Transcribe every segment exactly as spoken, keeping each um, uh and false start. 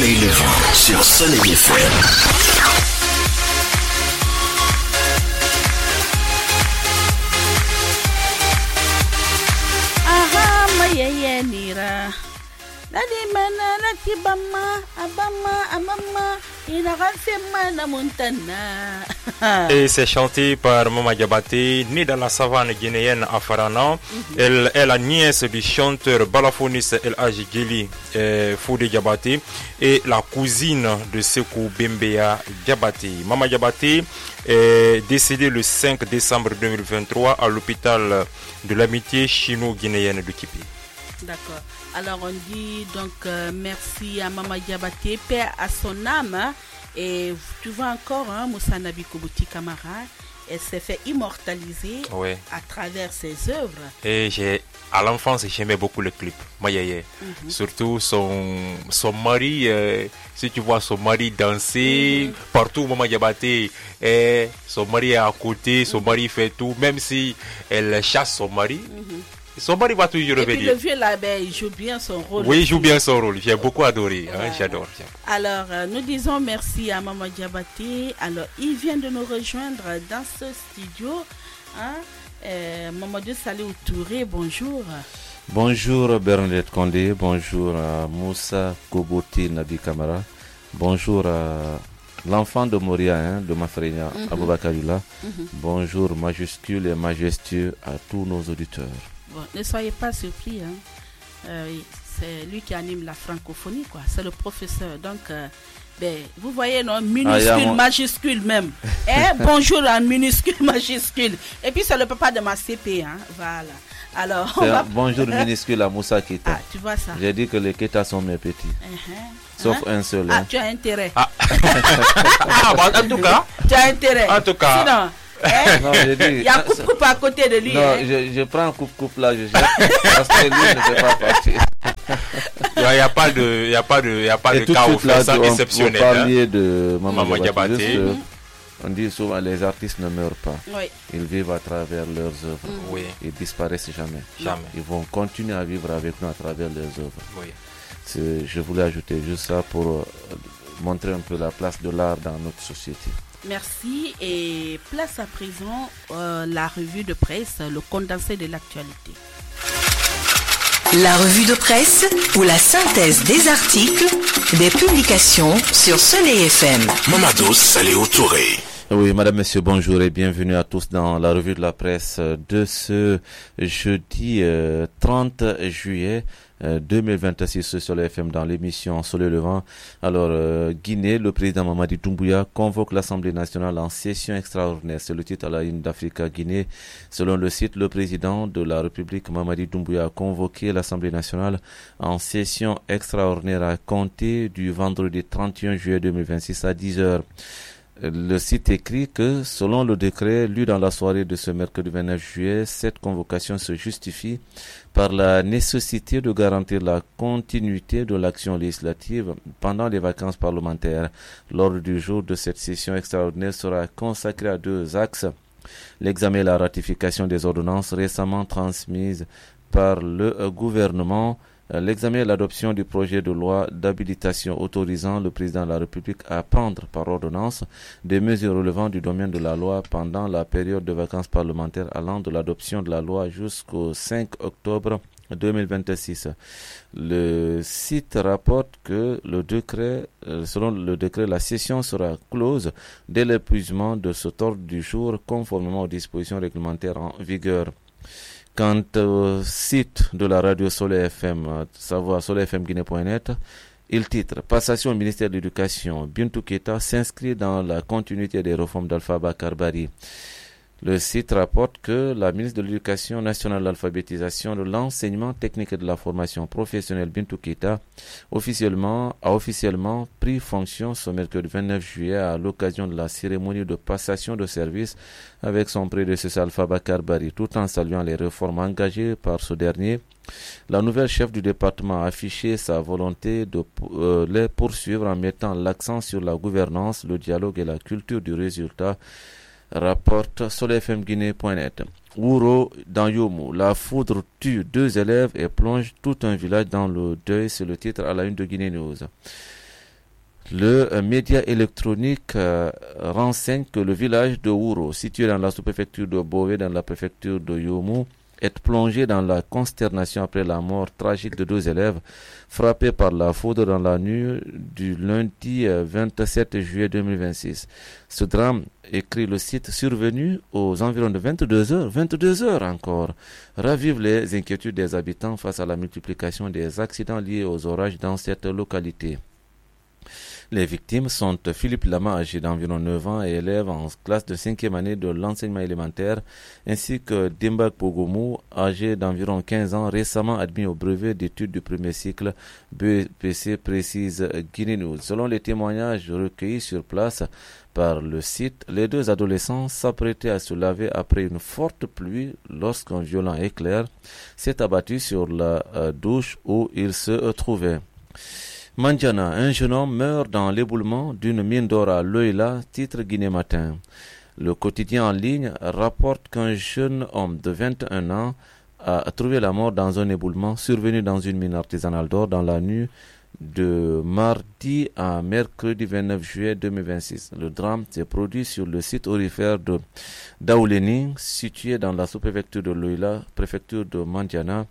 Soleil levant sur Soleil F M. Yeye nira nadi mana nati bama abama amama inagasema na montana. Et c'est chanté par Mama Diabaté, née dans la savane guinéenne à Farana. Mm-hmm. Elle est la nièce du chanteur balafoniste El Hadji Gueli eh, Fodé Diabaté et la cousine de Sekou Bembea Diabaté. Mama Diabaté est décédée le cinq décembre deux mille vingt-trois à l'hôpital de l'amitié chino-guinéenne de Kipi. D'accord. Alors on dit donc euh, merci à Mama Diabaté, paix à son âme. Hein, et tu vois encore, hein, Moussa Nabi Kobouti Kamara, elle s'est fait immortaliser ouais. à travers ses œuvres. Et j'ai, à l'enfance, j'aimais beaucoup le clip, Mayaye. Mm-hmm. Surtout son, son mari, euh, si tu vois son mari danser, mm-hmm. partout où Mama Diabaté est, son mari est à côté, son mm-hmm. mari fait tout, même si elle chasse son mari. Mm-hmm. Son mari va toujours revenir. Et puis le vieux là, ben, il joue bien son rôle. Oui, il joue bien son rôle. J'ai beaucoup adoré. Voilà. Hein, j'adore. Alors, euh, nous disons merci à Mama Diabaté. Alors, il vient de nous rejoindre dans ce studio. Hein? Euh, Mamadou Salihou Touré, bonjour. Bonjour Bernadette Condé. Bonjour à Moussa Kobouti Nabi Kamara. Bonjour à l'enfant de Moria, hein, de Mafrenia, mm-hmm. Aboubakarula. Mm-hmm. Bonjour majuscule et majestueux à tous nos auditeurs. Bon, ne soyez pas surpris, hein. euh, c'est lui qui anime la francophonie, quoi. C'est le professeur. Donc, euh, ben, vous voyez, non, minuscule, ah, mon... majuscule même. Eh, bonjour en minuscule, majuscule. Et puis, c'est le papa de ma C P, hein. Voilà. Alors, on va... Bonjour minuscule à Moussa Keita. Ah, tu vois ça. J'ai dit que les Keita sont mes petits. Uh-huh. Sauf hein? un seul. Ah, hein. tu as intérêt. Ah, ah bon, en tout cas. Tu as intérêt. En tout cas. Sinon, hein? Non, je dis, il y a coupe-coupe à côté de lui. Non, hein? je, je prends coupe-coupe là, je jette, parce que lui ne fait pas partir. Il n'y a pas de, il y a pas de, il y a pas et de cas où fait ça exceptionnel. Vous parliez hein? de Mama, Mama Diabaté. Mm-hmm. On dit souvent les artistes ne meurent pas. Oui. Ils vivent à travers leurs œuvres. Mm-hmm. Oui. Ils disparaissent jamais. Jamais. Ils vont continuer à vivre avec nous à travers leurs œuvres. Oui. C'est, je voulais ajouter juste ça pour euh, montrer un peu la place de l'art dans notre société. Merci et place à présent euh, la revue de presse, le condensé de l'actualité. La revue de presse ou la synthèse des articles, des publications sur Soleil F M. Mamadou Salihou Touré. Oui, madame, monsieur, bonjour et bienvenue à tous dans la revue de la presse de ce jeudi euh, trente juillet deux mille vingt-six sur le F M dans l'émission Soleil levant. Alors, euh, Guinée, le président Mamadi Doumbouya convoque l'Assemblée nationale en session extraordinaire. C'est le titre à la une d'Africa Guinée. Selon le site, le président de la République Mamadi Doumbouya a convoqué l'Assemblée nationale en session extraordinaire à compter du vendredi trente et un juillet deux mille vingt-six à dix heures. Le site écrit que, selon le décret lu dans la soirée de ce mercredi vingt-neuf juillet, cette convocation se justifie par la nécessité de garantir la continuité de l'action législative pendant les vacances parlementaires. L'ordre du jour de cette session extraordinaire sera consacré à deux axes. L'examen et la ratification des ordonnances récemment transmises par le gouvernement. L'examen et l'adoption du projet de loi d'habilitation autorisant le président de la République à prendre par ordonnance des mesures relevant du domaine de la loi pendant la période de vacances parlementaires allant de l'adoption de la loi jusqu'au cinq octobre deux mille vingt-six. Le site rapporte que le décret, selon le décret, la session sera close dès l'épuisement de cet ordre du jour conformément aux dispositions réglementaires en vigueur. Quant au site de la radio Soleil F M, savoir soleil f m guinée point net, il titre « Passation au ministère de l'Éducation. Bintou Keita s'inscrit dans la continuité des réformes d'Alpha Bakar Bari ». Le site rapporte que la ministre de l'Éducation nationale, de l'alphabétisation, de l'enseignement technique et de la formation professionnelle Bintou Keita officiellement, a officiellement pris fonction ce mercredi vingt-neuf juillet à l'occasion de la cérémonie de passation de service avec son prédécesseur Alpha Bakar Bari, tout en saluant les réformes engagées par ce dernier. La nouvelle chef du département a affiché sa volonté de euh, les poursuivre en mettant l'accent sur la gouvernance, le dialogue et la culture du résultat, rapporte soleil f m guinée point net. Ouro dans Yomo, la foudre tue deux élèves et plonge tout un village dans le deuil, c'est le titre à la une de Guinée News. Le euh, média électronique euh, renseigne que le village de Ouro, situé dans la sous-préfecture de Bové, dans la préfecture de Yomu, est plongé dans la consternation après la mort tragique de deux élèves frappés par la foudre dans la nuit du lundi euh, vingt-sept juillet deux mille vingt-six. Ce drame, écrit le site, survenu aux environs de vingt-deux heures, vingt-deux heures encore, ravive les inquiétudes des habitants face à la multiplication des accidents liés aux orages dans cette localité. Les victimes sont Philippe Lama, âgé d'environ neuf ans et élève en classe de cinquième année de l'enseignement élémentaire, ainsi que Dimbak Pogomu, âgé d'environ quinze ans, récemment admis au brevet d'études du premier cycle B E P C, précise Guinée News. Selon les témoignages recueillis sur place par le site, les deux adolescents s'apprêtaient à se laver après une forte pluie lorsqu'un violent éclair s'est abattu sur la euh, douche où ils se trouvaient. Mandiana, un jeune homme meurt dans l'éboulement d'une mine d'or à Loïla, titre Guinée Matin. Le quotidien en ligne rapporte qu'un jeune homme de vingt et un ans a trouvé la mort dans un éboulement survenu dans une mine artisanale d'or dans la nuit de mardi à mercredi vingt-neuf juillet deux mille vingt-six. Le drame s'est produit sur le site aurifère de Daouleni, situé dans la sous-préfecture de Loïla, préfecture de Mandiana,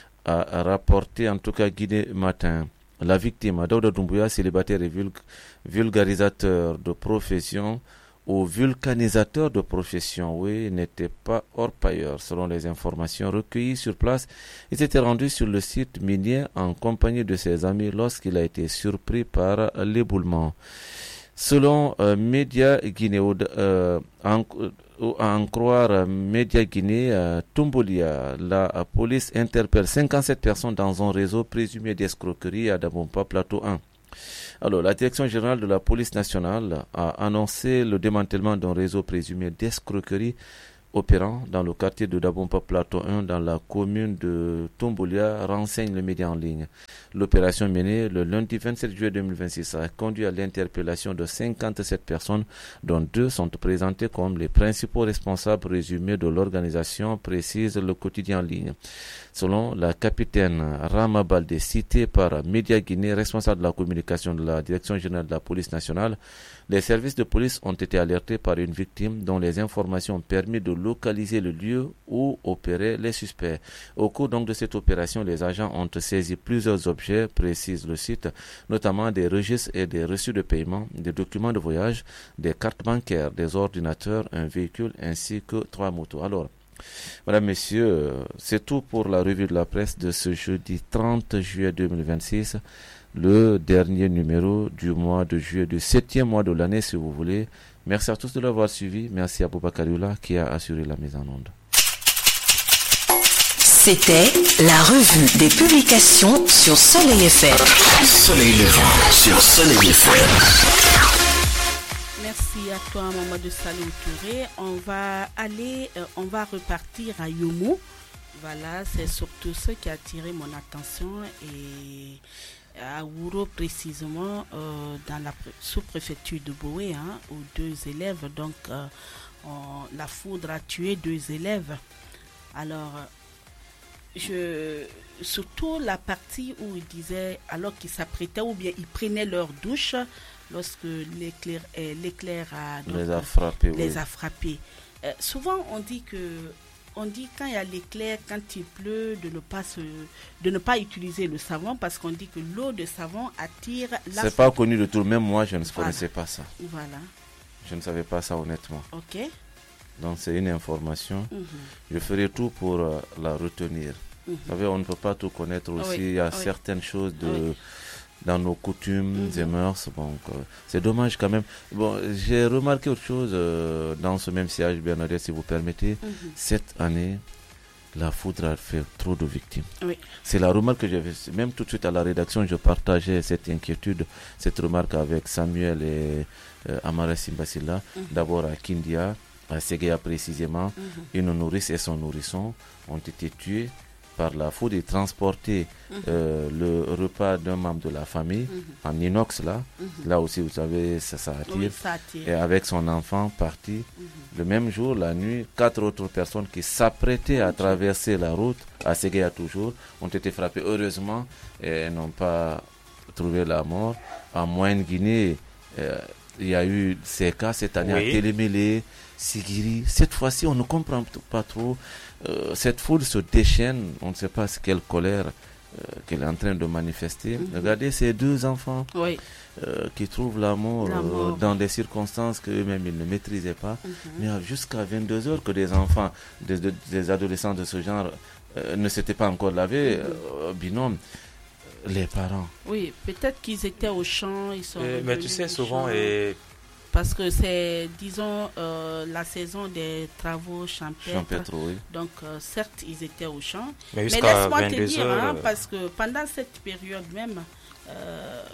a rapporté en tout cas Guinée Matin. La victime, Daouda Doumbouya, célibataire et vulg- vulgarisateur de profession ou vulcanisateur de profession, oui, n'était pas orpailleur. Selon les informations recueillies sur place, il s'était rendu sur le site minier en compagnie de ses amis lorsqu'il a été surpris par l'éboulement. Selon euh, Média Guinée, euh, en, à en croire Média Guinée, euh, Tumbulia, la euh, police interpelle cinquante-sept personnes dans un réseau présumé d'escroquerie à Dabompa, plateau un. Alors, la direction générale de la police nationale a annoncé le démantèlement d'un réseau présumé d'escroquerie opérant dans le quartier de Dabompa Plateau un dans la commune de Tumbulia, renseigne le média en ligne. L'opération menée le lundi vingt-sept juillet deux mille vingt-six a conduit à l'interpellation de cinquante-sept personnes, dont deux sont présentées comme les principaux responsables présumés de l'organisation, précise le quotidien en ligne. Selon la capitaine Rama Baldé, citée par Média Guinée, responsable de la communication de la direction générale de la police nationale, les services de police ont été alertés par une victime dont les informations ont permis de localiser le lieu où opéraient les suspects. Au cours donc de cette opération, les agents ont saisi plusieurs objets, précise le site, notamment des registres et des reçus de paiement, des documents de voyage, des cartes bancaires, des ordinateurs, un véhicule ainsi que trois motos. Alors, Madame, Messieurs, c'est tout pour la revue de la presse de ce jeudi trente juillet deux mille vingt-six, le dernier numéro du mois de juillet, du septième mois de l'année si vous voulez. Merci à tous de l'avoir suivi. Merci à Boubacarioula qui a assuré la mise en onde. C'était la revue des publications sur Soleil F M. Soleil levant sur Soleil F M. Merci à toi, Mamadou Salou Touré. On va aller, euh, on va repartir à Yomu. Voilà, c'est surtout ce qui a attiré mon attention et à Ouro précisément, euh, dans la sous-préfecture de Boé, hein, où deux élèves, donc euh, on, la foudre a tué deux élèves. Alors, je, surtout la partie où ils disaient, alors qu'ils s'apprêtaient ou bien ils prenaient leur douche, lorsque l'éclair, euh, l'éclair a, donc, les a frappés. Les oui. a frappés. Euh, souvent, on dit que on dit quand il y a l'éclair, quand il pleut, de ne pas se, de ne pas utiliser le savon parce qu'on dit que l'eau de savon attire la. C'est pas connu de tout le monde. Même moi, je ne Voilà. connaissais pas ça. Voilà. Je ne savais pas ça honnêtement. Ok. Donc c'est une information. Mhm. Je ferai tout pour euh, la retenir. Mhm. Vous savez, on ne peut pas tout connaître aussi. Oui, Il y a oui. certaines choses de Oui. dans nos coutumes Mhm. et mœurs. Donc, euh, c'est dommage quand même. Bon, j'ai remarqué autre chose euh, dans ce même siège, Bernadette, si vous permettez. Mhm. Cette année, la foudre a fait trop de victimes. Oui. C'est la remarque que j'avais. Même tout de suite à la rédaction, je partageais cette inquiétude, cette remarque avec Samuel et euh, Amara Simbasila. Mhm. D'abord à Kindia, à Séguéa précisément, Mhm. une nourrice et son nourrisson ont été tués par la foudre et transporter Mhm. euh, le repas d'un membre de la famille Mhm. en inox là. Mhm. Là aussi, vous savez, ça, ça attire. Oui, ça attire. Et avec son enfant parti. Mhm. Le même jour, la nuit, quatre autres personnes qui s'apprêtaient à traverser la route, à Séguéa toujours, ont été frappées. Heureusement, elles n'ont pas trouvé la mort. en Moyenne-Guinée, euh, il y a eu ces cas cette année oui. à Télémélé, Sigiri. Cette fois-ci, on ne comprend pas trop. Euh, cette foule se déchaîne, on ne sait pas quelle colère euh, qu'elle est en train de manifester. Mm-hmm. Regardez ces deux enfants oui. euh, qui trouvent l'amour, l'amour. Euh, dans des circonstances qu'eux-mêmes ils ne maîtrisaient pas. Mm-hmm. Mais jusqu'à vingt-deux heures que des enfants, des, des, des adolescents de ce genre euh, ne s'étaient pas encore lavés, mm-hmm. euh, binôme. Les parents. Oui, peut-être qu'ils étaient au champ, ils sont. Euh, mais tu sais, souvent. Et... Parce que c'est, disons, euh, la saison des travaux champêtres. Champêtre, oui. Donc, euh, certes, ils étaient au champ. Mais, mais laisse-moi te dire, hein, parce que pendant cette période même, euh,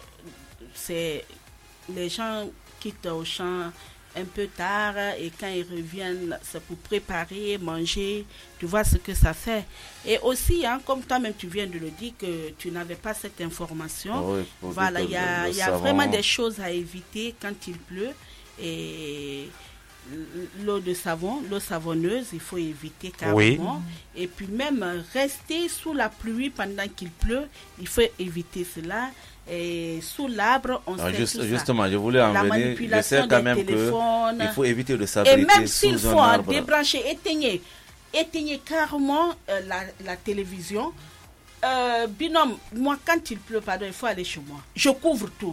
c'est les gens quittent au champ un peu tard et quand ils reviennent, c'est pour préparer, manger, tu vois ce que ça fait. Et aussi, hein, comme toi-même tu viens de le dire, que tu n'avais pas cette information, oh oui, voilà, il y a, y a vraiment des choses à éviter quand il pleut. Et l'eau de savon, l'eau savonneuse, il faut éviter carrément. Oui. Et puis même rester sous la pluie pendant qu'il pleut, il faut éviter cela. Et sous l'arbre, on Alors sait juste, tout justement, ça. je voulais en la venir. Je sais quand même qu'il faut éviter de s'abriter et même s'il sous faut un arbre. débrancher, éteigner, éteigner carrément euh, la, la télévision. Euh, binôme, moi, quand il pleut, pardon, il faut aller chez moi. Je couvre tout.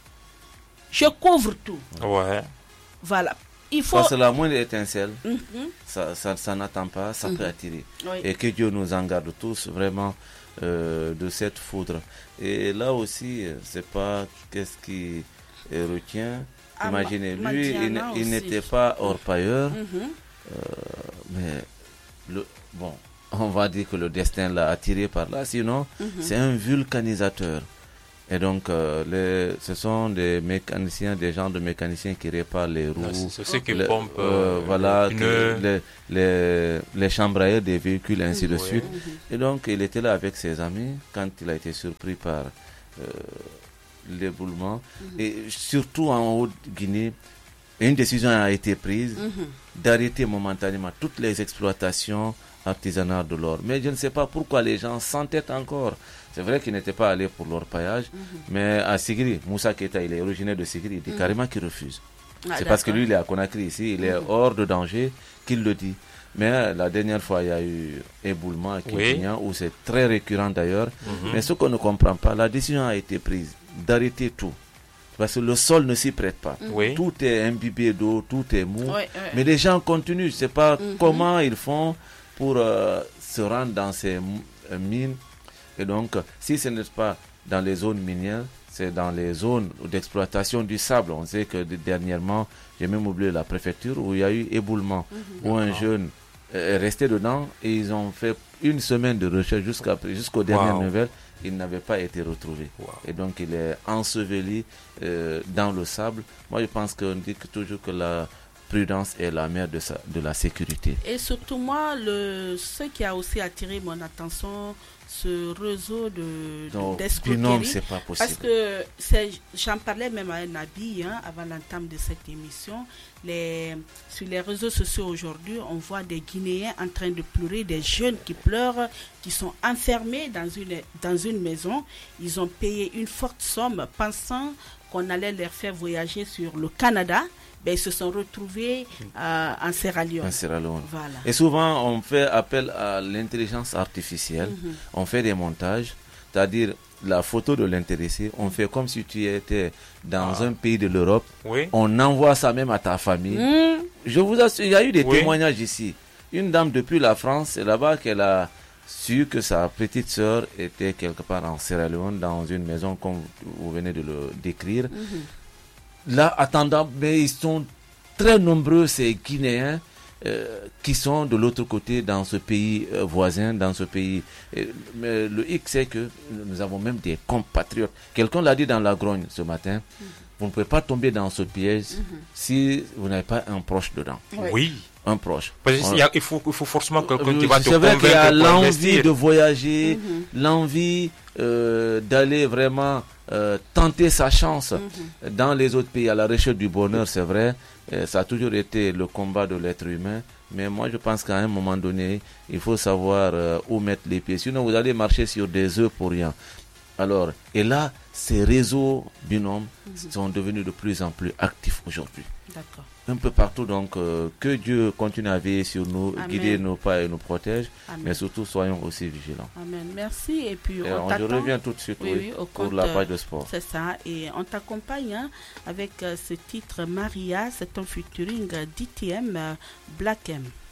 Je couvre tout. Ouais. Voilà. Il faut... Parce que la moindre étincelle, mm-hmm. ça, ça, ça n'attend pas, ça mm-hmm. peut attirer. Oui. Et que Dieu nous en garde tous vraiment euh, de cette foudre. Et là aussi, c'est pas qu'est-ce qui retient. Ah, Imaginez, ma, lui, il, il n'était pas orpailleur, mm-hmm. euh, mais le, bon, on va dire que le destin l'a attiré par là. Sinon, mm-hmm. c'est un vulcanisateur. Et donc, euh, les, ce sont des mécaniciens, des gens de mécaniciens qui réparent les roues. Non, c'est ceux qui le, pompent euh, voilà, que les, les, les chambres à air des véhicules, ainsi de ouais. suite. Et donc, il était là avec ses amis quand il a été surpris par euh, l'éboulement. Mm-hmm. Et surtout en Haute-Guinée, une décision a été prise mm-hmm. d'arrêter momentanément toutes les exploitations artisanales de l'or. Mais je ne sais pas pourquoi les gens s'entêtent encore. C'est vrai qu'il n'était pas allé pour l'orpaillage, mm-hmm. mais à Sigiri, Moussa Keita, il est originaire de Sigiri, il dit mm-hmm. carrément qu'il refuse. Ah, c'est d'accord. Parce que lui, il est à Conakry ici, il mm-hmm. est hors de danger qu'il le dit. Mais la dernière fois, il y a eu éboulement à Kékignan, oui. où c'est très récurrent d'ailleurs. Mm-hmm. Mais ce qu'on ne comprend pas, la décision a été prise d'arrêter tout. Parce que le sol ne s'y prête pas. Oui. Tout est imbibé d'eau, tout est mou. Oui, oui. Mais les gens continuent. Je ne sais pas mm-hmm. comment ils font pour euh, se rendre dans ces euh, mines. Et donc, si ce n'est pas dans les zones minières, c'est dans les zones d'exploitation du sable. On sait que dernièrement, j'ai même oublié la préfecture, où il y a eu éboulement, mm-hmm. où un jeune est resté dedans et ils ont fait une semaine de recherche jusqu'à, jusqu'aux dernières wow. nouvelles. Il n'avait pas été retrouvé. Wow. Et donc, il est enseveli euh, dans le sable. Moi, je pense qu'on dit que toujours que la prudence est la mère de, sa, de la sécurité. Et surtout, moi, le, ce qui a aussi attiré mon attention, ce réseau de, Donc, d'escroquerie. Binôme, c'est pas possible. Parce que c'est, j'en parlais même à un habit hein, avant l'entame de cette émission. Les, sur les réseaux sociaux aujourd'hui, on voit des Guinéens en train de pleurer, des jeunes qui pleurent, qui sont enfermés dans une, dans une maison. Ils ont payé une forte somme pensant qu'on allait les faire voyager sur le Canada. Ben, ils se sont retrouvés euh, en Sierra Leone. En Sierra Leone. Voilà. Et souvent, on fait appel à l'intelligence artificielle. Mm-hmm. On fait des montages, c'est-à-dire la photo de l'intéressé. On fait comme si tu étais dans ah. un pays de l'Europe. Oui. On envoie ça même à ta famille. Mm. Je vous assure, il y a eu des oui. témoignages ici. Une dame depuis la France, c'est là-bas qu'elle a su que sa petite sœur était quelque part en Sierra Leone, dans une maison comme vous venez de le décrire. Mm-hmm. Là, attendant, mais ils sont très nombreux, ces Guinéens, euh, qui sont de l'autre côté dans ce pays euh, voisin, dans ce pays. Euh, mais le hic, c'est que nous avons même des compatriotes. Quelqu'un l'a dit dans la grogne ce matin. Mm-hmm. Vous ne pouvez pas tomber dans ce piège mm-hmm. si vous n'avez pas un proche dedans. Oui. oui. Un proche. Parce qu'il y a, il, faut, il faut forcément quelqu'un qui va te convaincre. C'est vrai qu'il y a l'envie investir. de voyager, mm-hmm. l'envie euh, d'aller vraiment euh, tenter sa chance mm-hmm. dans les autres pays à la recherche du bonheur, c'est vrai. Euh, ça a toujours été le combat de l'être humain. Mais moi, je pense qu'à un moment donné, il faut savoir euh, où mettre les pieds. Sinon, vous allez marcher sur des œufs pour rien. Alors, et là, ces réseaux binômes Mhm. sont devenus de plus en plus actifs aujourd'hui. D'accord. Un peu partout, donc euh, que Dieu continue à veiller sur nous, Amen. guider nos pas et nous protège, Amen. mais surtout soyons aussi vigilants. Amen. Merci. Et puis, Et on on je t'attend. reviens tout de suite Oui, oui, oui, au pour compte, la euh, page de sport. C'est ça. Et on t'accompagne hein, avec euh, ce titre Maria. C'est un featuring euh, d'I T M euh, Black M.